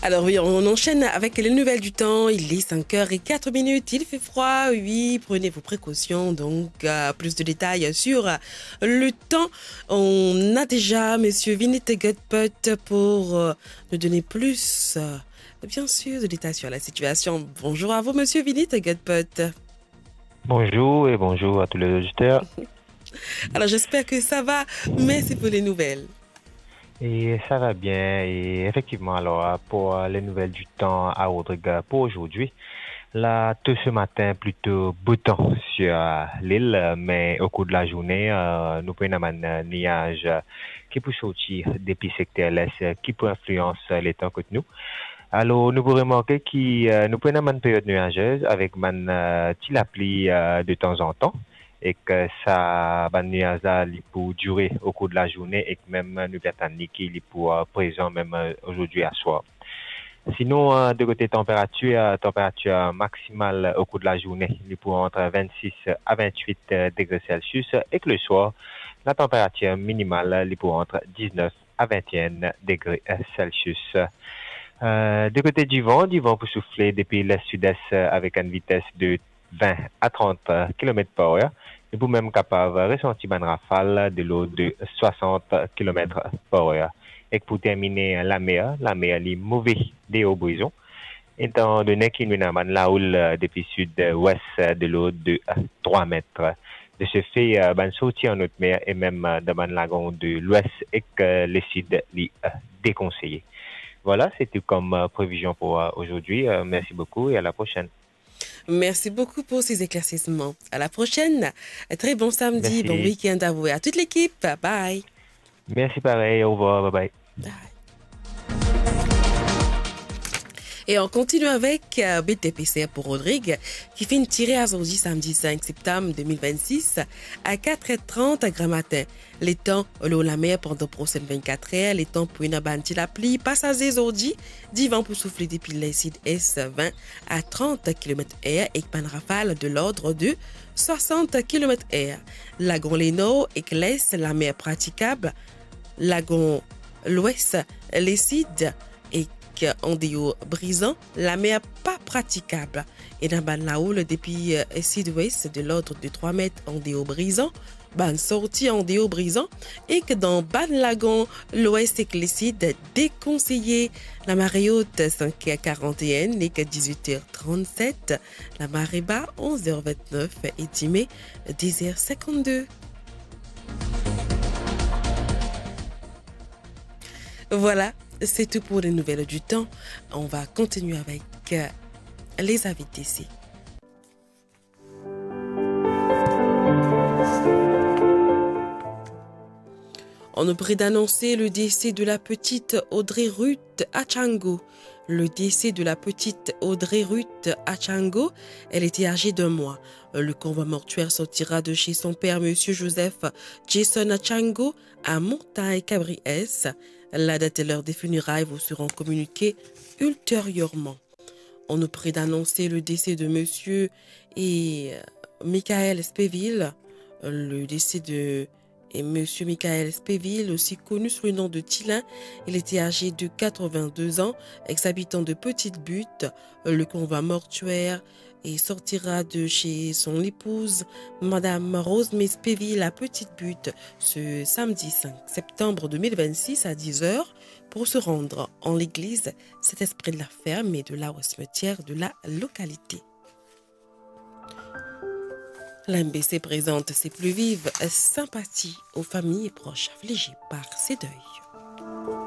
Alors oui, on enchaîne avec les nouvelles du temps. Il est 5h04. Il fait froid, oui, prenez vos précautions. Donc, plus de détails sur le temps. On a déjà Monsieur Vinit Gutput pour nous donner plus, bien sûr, de détails sur la situation. Bonjour à vous, Monsieur Vinit Gutput. Bonjour et bonjour à tous les auditeurs. Alors, j'espère que ça va. Merci pour les nouvelles. Et ça va bien. Et effectivement, alors, pour les nouvelles du temps à Rodrigue pour aujourd'hui, là, tout ce matin, plutôt beau temps sur l'île, mais au cours de la journée, nous prenons un nuage qui peut sortir depuis le secteur l'est, qui peut influencer les temps que nous. Alors, nous pouvons remarquer que nous prenons une période nuageuse avec une petite pluie de temps en temps et que ça, ben, nuage là, il peut durer au cours de la journée et que même nous attendons qu'il peut présent même aujourd'hui à soir. Sinon, de côté température, température maximale au cours de la journée, il peut entre 26 à 28 degrés Celsius et que le soir, la température minimale, il peut entre 19 à 21 degrés Celsius. Du côté du vent peut souffler depuis le sud-est avec une vitesse de 20 à 30 km par heure. Et vous même capable de ressentir une rafale de l'eau de 60 km par heure. Et pour terminer, la mer est mauvais des hauts brisons, étant donné qu'il y a une houle depuis sud-ouest de l'eau de 3 mètres. De ce fait, ben sortir en haute mer et même dans le lagon de l'ouest et que le sud est déconseillé. Voilà, c'est tout comme prévision pour aujourd'hui. Merci beaucoup et à la prochaine. Merci beaucoup pour ces éclaircissements. À la prochaine. Très bon samedi, bon Merci. week-end à vous et à toute l'équipe. Bye. Merci pareil. Au revoir. Bye bye. Bye. Et on continue avec BTPCR pour Rodrigue qui fait une tirée à Zordi samedi 5 septembre 2026 à 4h30 à Gramatin. Les temps, l'eau la mer pendant les prochaines 24 heures, les temps pour une banti la pluie, passager Zordi, divan pour souffler depuis l'acide S20 à 30 km/h et pan rafale de l'ordre de 60 km/h. Lagon Leno éclaisse la mer praticable, lagon l'ouest, l'acide et en déo brisant, la mer pas praticable. Et dans la houle depuis sud-ouest de l'ordre de 3 mètres en déo brisant, ban sortie en déo brisant, et que dans ban lagon, l'ouest éclécide déconseillé. La marée haute 5h41 et que 18h37, la marée bas 11h29 et timé 10h52. Voilà, c'est tout pour les nouvelles du temps. On va continuer avec les invités ici. On nous prie d'annoncer le décès de la petite Audrey Ruth Achango. Le décès de la petite Audrey Ruth Achango, elle était âgée d'1 mois. Le convoi mortuaire sortira de chez son père, M. Joseph Jason Achango, à Montagne-Cabriès. La date et l'heure des funérailles vous seront communiquées ultérieurement. On nous prie d'annoncer le décès de M. Michael Spéville. Le décès de M. Michael Spéville, aussi connu sous le nom de Tilin. Il était âgé de 82 ans, ex-habitant de Petite Butte. Le convoi mortuaire et sortira de chez son épouse, Madame Rose Spéville, à Petite Butte, ce samedi 5 septembre 2026 à 10h pour se rendre en l'église Saint-Esprit de la Ferme et de la cimetière de la localité. L'MBC présente ses plus vives sympathies aux familles et proches affligés par ces deuils.